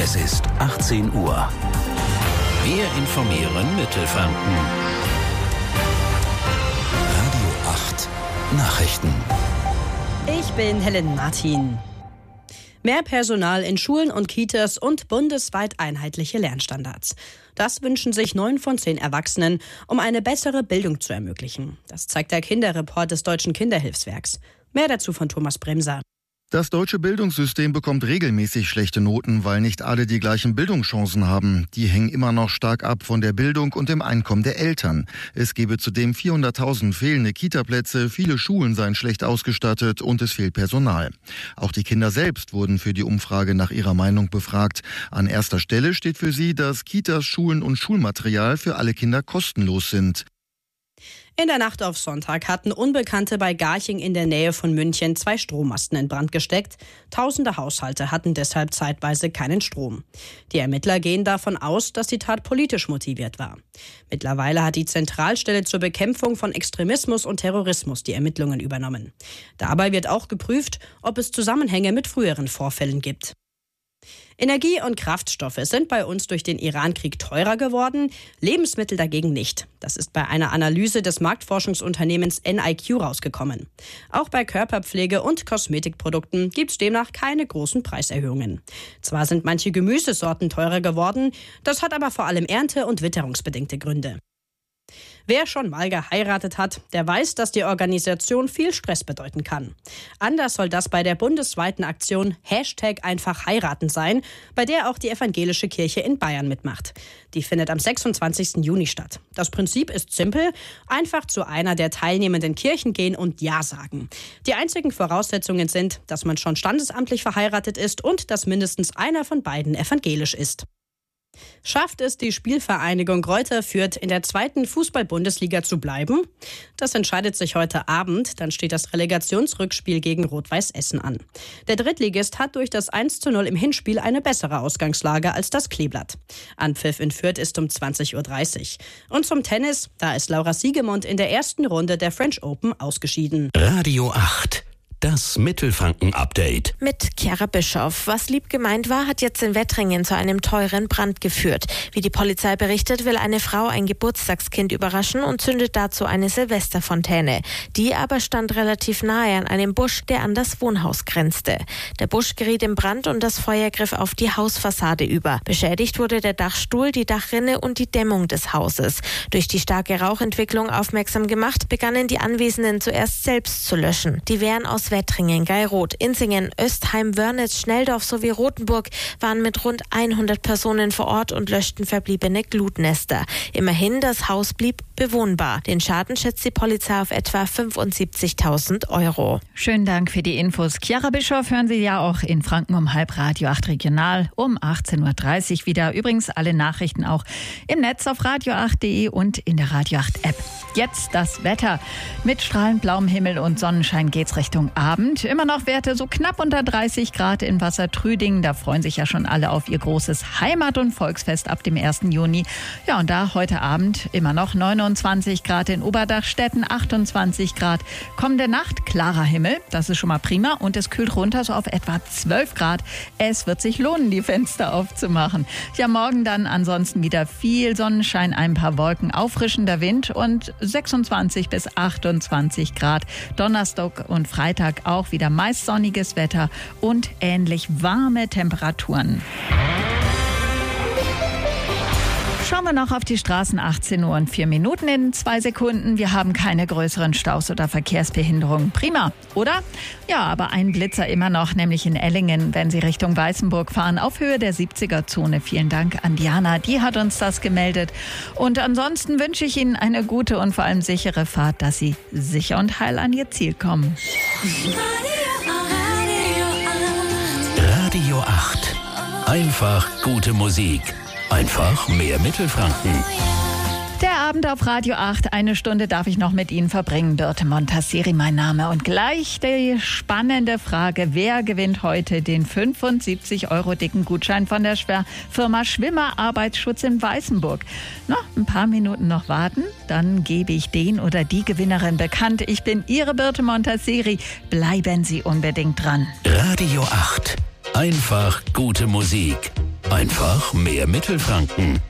Es ist 18 Uhr. Wir informieren Mittelfranken. Radio 8 Nachrichten. Ich bin Helen Martin. Mehr Personal in Schulen und Kitas und bundesweit einheitliche Lernstandards. Das wünschen sich 9 von 10 Erwachsenen, um eine bessere Bildung zu ermöglichen. Das zeigt der Kinderreport des Deutschen Kinderhilfswerks. Mehr dazu von Thomas Bremser. Das deutsche Bildungssystem bekommt regelmäßig schlechte Noten, weil nicht alle die gleichen Bildungschancen haben. Die hängen immer noch stark ab von der Bildung und dem Einkommen der Eltern. Es gebe zudem 400.000 fehlende Kitaplätze, viele Schulen seien schlecht ausgestattet und es fehlt Personal. Auch die Kinder selbst wurden für die Umfrage nach ihrer Meinung befragt. An erster Stelle steht für sie, dass Kitas, Schulen und Schulmaterial für alle Kinder kostenlos sind. In der Nacht auf Sonntag hatten Unbekannte bei Garching in der Nähe von München 2 Strommasten in Brand gesteckt. Tausende Haushalte hatten deshalb zeitweise keinen Strom. Die Ermittler gehen davon aus, dass die Tat politisch motiviert war. Mittlerweile hat die Zentralstelle zur Bekämpfung von Extremismus und Terrorismus die Ermittlungen übernommen. Dabei wird auch geprüft, ob es Zusammenhänge mit früheren Vorfällen gibt. Energie und Kraftstoffe sind bei uns durch den Iran-Krieg teurer geworden, Lebensmittel dagegen nicht. Das ist bei einer Analyse des Marktforschungsunternehmens NIQ rausgekommen. Auch bei Körperpflege- und Kosmetikprodukten gibt es demnach keine großen Preiserhöhungen. Zwar sind manche Gemüsesorten teurer geworden, das hat aber vor allem ernte- und witterungsbedingte Gründe. Wer schon mal geheiratet hat, der weiß, dass die Organisation viel Stress bedeuten kann. Anders soll das bei der bundesweiten Aktion #einfachheiraten sein, bei der auch die evangelische Kirche in Bayern mitmacht. Die findet am 26. Juni statt. Das Prinzip ist simpel, einfach zu einer der teilnehmenden Kirchen gehen und Ja sagen. Die einzigen Voraussetzungen sind, dass man schon standesamtlich verheiratet ist und dass mindestens einer von beiden evangelisch ist. Schafft es die Spielvereinigung Greuther Fürth in der 2. Fußball-Bundesliga zu bleiben? Das entscheidet sich heute Abend. Dann steht das Relegationsrückspiel gegen Rot-Weiß Essen an. Der Drittligist hat durch das 1:0 im Hinspiel eine bessere Ausgangslage als das Kleeblatt. Anpfiff in Fürth ist um 20.30 Uhr. Und zum Tennis, da ist Laura Siegemund in der ersten Runde der French Open ausgeschieden. Radio 8. Das Mittelfranken-Update. Mit Chiara Bischoff. Was lieb gemeint war, hat jetzt in Wettringen zu einem teuren Brand geführt. Wie die Polizei berichtet, will eine Frau ein Geburtstagskind überraschen und zündet dazu eine Silvesterfontäne. Die aber stand relativ nahe an einem Busch, der an das Wohnhaus grenzte. Der Busch geriet in Brand und das Feuer griff auf die Hausfassade über. Beschädigt wurde der Dachstuhl, die Dachrinne und die Dämmung des Hauses. Durch die starke Rauchentwicklung aufmerksam gemacht, begannen die Anwesenden zuerst selbst zu löschen. Die Wehren aus Wettringen, Geilroth, Inzingen, Östheim, Wörnitz, Schnelldorf sowie Rothenburg waren mit rund 100 Personen vor Ort und löschten verbliebene Glutnester. Immerhin, das Haus blieb bewohnbar. Den Schaden schätzt die Polizei auf etwa 75.000 €. Schönen Dank für die Infos. Chiara Bischoff hören Sie ja auch in Franken um halb Radio 8 Regional um 18.30 Uhr wieder. Übrigens alle Nachrichten auch im Netz auf radio8.de und in der Radio 8 App. Jetzt das Wetter. Mit strahlend blauem Himmel und Sonnenschein geht's Richtung Abend. Immer noch Werte so knapp unter 30 Grad in Wassertrüdingen. Da freuen sich ja schon alle auf ihr großes Heimat- und Volksfest ab dem 1. Juni. Ja, und da heute Abend immer noch 29 Grad in Oberdachstetten, 28 Grad. Kommende Nacht klarer Himmel, das ist schon mal prima. Und es kühlt runter so auf etwa 12 Grad. Es wird sich lohnen, die Fenster aufzumachen. Ja, morgen dann ansonsten wieder viel Sonnenschein, ein paar Wolken, auffrischender Wind und 26 bis 28 Grad. Donnerstag und Freitag auch wieder meist sonniges Wetter und ähnlich warme Temperaturen. Schauen wir noch auf die Straßen, 18 Uhr und 4 Minuten in 2 Sekunden. Wir haben keine größeren Staus oder Verkehrsbehinderungen. Prima, oder? Ja, aber ein Blitzer immer noch, nämlich in Ellingen, wenn Sie Richtung Weißenburg fahren, auf Höhe der 70er-Zone. Vielen Dank an Diana, die hat uns das gemeldet. Und ansonsten wünsche ich Ihnen eine gute und vor allem sichere Fahrt, dass Sie sicher und heil an Ihr Ziel kommen. Radio 8. Einfach gute Musik. Einfach mehr Mittelfranken. Der Abend auf Radio 8, 1 Stunde darf ich noch mit Ihnen verbringen. Birte Montasseri mein Name. Und gleich die spannende Frage, wer gewinnt heute den 75 € dicken Gutschein von der Firma Schwimmer Arbeitsschutz in Weißenburg? Noch ein paar Minuten noch warten, dann gebe ich den oder die Gewinnerin bekannt. Ich bin Ihre Birte Montasseri. Bleiben Sie unbedingt dran. Radio 8. Einfach gute Musik. Einfach mehr Mittelfranken.